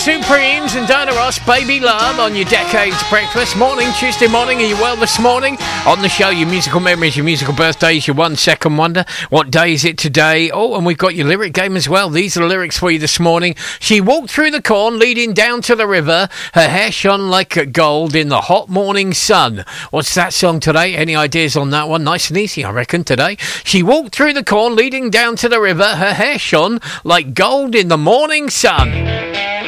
Supremes and Diana Ross, Baby Love on your Decades Breakfast. Morning, Tuesday morning. Are you well this morning? On the show, your musical memories, your musical birthdays, your 1 second wonder. What day is it today? Oh, and we've got your lyric game as well. These are the lyrics for you this morning. She walked through the corn leading down to the river. Her hair shone like gold in the hot morning sun. What's that song today? Any ideas on that one? Nice and easy, I reckon, today. She walked through the corn leading down to the river. Her hair shone like gold in the morning sun.